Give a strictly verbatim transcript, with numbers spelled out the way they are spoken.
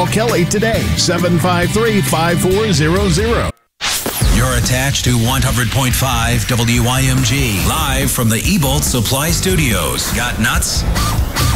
Call Kelly today, seven five three, five four zero zero. You're attached to one hundred point five W I M G, live from the Ebolt Supply Studios. Got nuts?